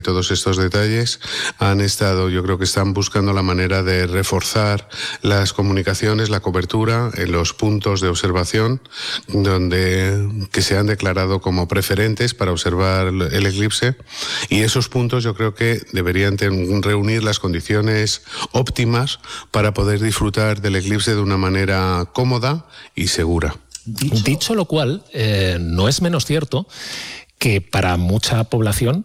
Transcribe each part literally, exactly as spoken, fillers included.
Todos estos detalles han estado, yo creo que están buscando la manera de reforzar las comunicaciones, la cobertura en los puntos de observación donde que se han declarado como preferentes para observar el eclipse, y esos puntos yo creo que deberían reunir las condiciones óptimas para poder disfrutar del eclipse de una manera cómoda y segura. Dicho lo cual, eh, no es menos cierto que para mucha población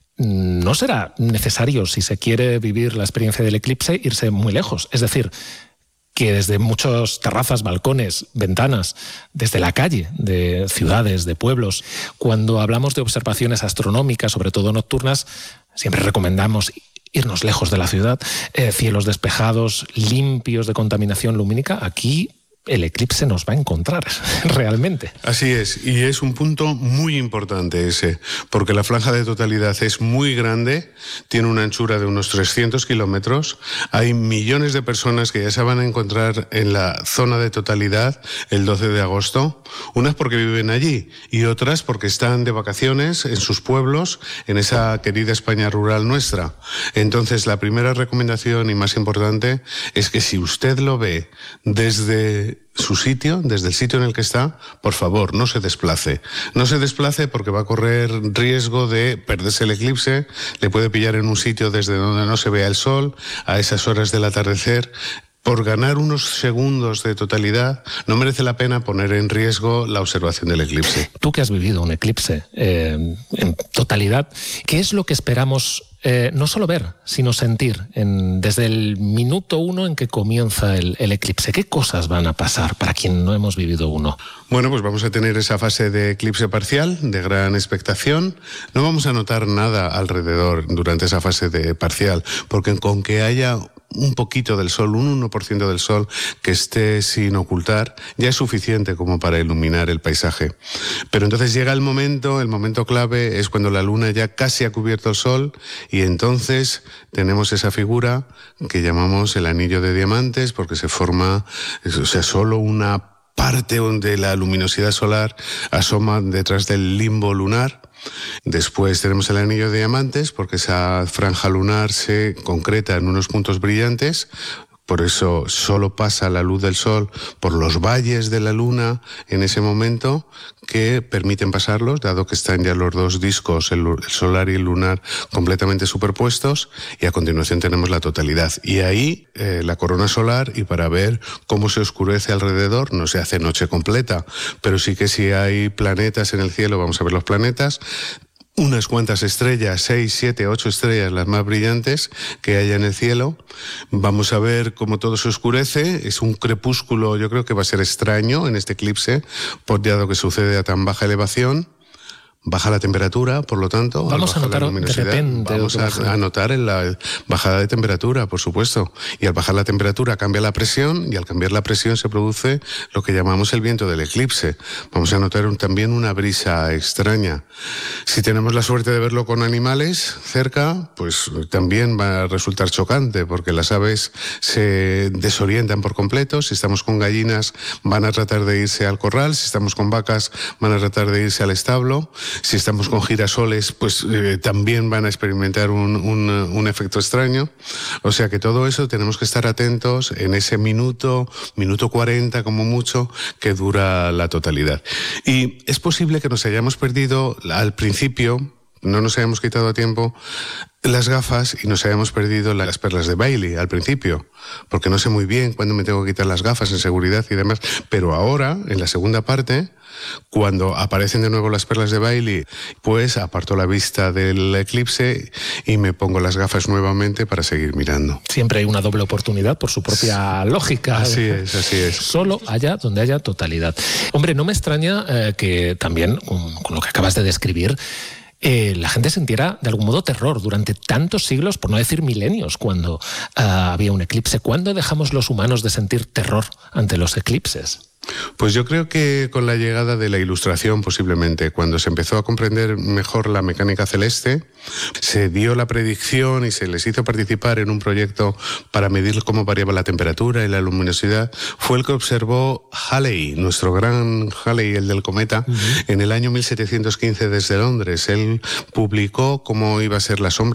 no será necesario, si se quiere vivir la experiencia del eclipse, irse muy lejos. Es decir, que desde muchas terrazas, balcones, ventanas, desde la calle, de ciudades, de pueblos, cuando hablamos de observaciones astronómicas, sobre todo nocturnas, siempre recomendamos irnos lejos de la ciudad, eh, cielos despejados, limpios de contaminación lumínica. Aquí el eclipse nos va a encontrar, realmente. Así es, y es un punto muy importante ese, porque la franja de totalidad es muy grande, tiene una anchura de unos trescientos kilómetros, hay millones de personas que ya se van a encontrar en la zona de totalidad el doce de agosto, unas porque viven allí y otras porque están de vacaciones en sus pueblos, en esa querida España rural nuestra. Entonces, la primera recomendación y más importante es que si usted lo ve desde su sitio, desde el sitio en el que está, por favor, no se desplace. No se desplace porque va a correr riesgo de perderse el eclipse, le puede pillar en un sitio desde donde no se vea el sol, a esas horas del atardecer. Por ganar unos segundos de totalidad, no merece la pena poner en riesgo la observación del eclipse. Tú que has vivido un eclipse eh, en totalidad, ¿qué es lo que esperamos eh, no solo ver, sino sentir en, desde el minuto uno en que comienza el, el eclipse? ¿Qué cosas van a pasar para quien no hemos vivido uno? Bueno, pues vamos a tener esa fase de eclipse parcial, de gran expectación. No vamos a notar nada alrededor durante esa fase de parcial, porque con que haya un poquito del sol, un uno por ciento del sol que esté sin ocultar, ya es suficiente como para iluminar el paisaje. Pero entonces llega el momento, el momento clave es cuando la luna ya casi ha cubierto el sol, y entonces tenemos esa figura que llamamos el anillo de diamantes, porque se forma, o sea, solo una parte donde la luminosidad solar asoma detrás del limbo lunar. Después tenemos el anillo de diamantes, porque esa franja lunar se concreta en unos puntos brillantes. Por eso solo pasa la luz del sol por los valles de la luna en ese momento, que permiten pasarlos, dado que están ya los dos discos, el solar y el lunar, completamente superpuestos, y a continuación tenemos la totalidad. Y ahí eh, la corona solar, y para ver cómo se oscurece alrededor, no se hace noche completa, pero sí que si hay planetas en el cielo, vamos a ver los planetas, unas cuantas estrellas, seis, siete, ocho estrellas, las más brillantes que haya en el cielo. Vamos a ver cómo todo se oscurece. Es un crepúsculo, yo creo que va a ser extraño en este eclipse, por dado que sucede a tan baja elevación. Baja la temperatura, por lo tanto. Vamos a notar de repente. Vamos a, a notar en la bajada de temperatura, por supuesto. Y al bajar la temperatura cambia la presión, y al cambiar la presión se produce lo que llamamos el viento del eclipse. Vamos a notar un, también una brisa extraña. Si tenemos la suerte de verlo con animales cerca, pues también va a resultar chocante, porque las aves se desorientan por completo. Si estamos con gallinas, van a tratar de irse al corral. Si estamos con vacas, van a tratar de irse al establo. Si estamos con girasoles, pues eh, también van a experimentar un, un, un efecto extraño. O sea que todo eso tenemos que estar atentos en ese minuto, minuto cuarenta como mucho, que dura la totalidad. Y es posible que nos hayamos perdido al principio, no nos hayamos quitado a tiempo las gafas y nos hayamos perdido las perlas de Bailey al principio, porque no sé muy bien cuándo me tengo que quitar las gafas en seguridad y demás. Pero ahora, en la segunda parte, cuando aparecen de nuevo las perlas de Bailey, pues aparto la vista del eclipse y me pongo las gafas nuevamente para seguir mirando. Siempre hay una doble oportunidad por su propia lógica. Así es, así es. Solo allá donde haya totalidad. Hombre, no me extraña eh, que también, con, con lo que acabas de describir, Eh, la gente sintiera de algún modo terror durante tantos siglos, por no decir milenios, cuando uh, había un eclipse. ¿Cuándo dejamos los humanos de sentir terror ante los eclipses? Pues yo creo que con la llegada de la Ilustración, posiblemente, cuando se empezó a comprender mejor la mecánica celeste, se dio la predicción y se les hizo participar en un proyecto para medir cómo variaba la temperatura y la luminosidad. Fue el que observó Halley, nuestro gran Halley, el del cometa, uh-huh. en el año mil setecientos quince desde Londres. Él publicó cómo iba a ser la sombra